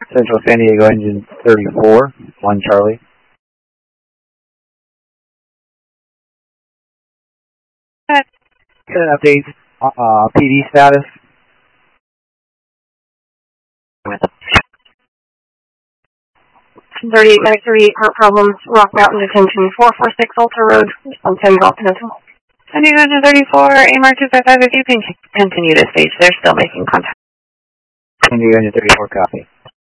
Central San Diego engine 34, 1 Charlie. Get an update, PD status. 3893, heart problems, Rock Mountain detention, 446 Ultra Road, on 10 Golf Peninsula. San Diego engine 34, AMR 255, if you can continue to stage, they're still making contact. San Diego engine 34, copy.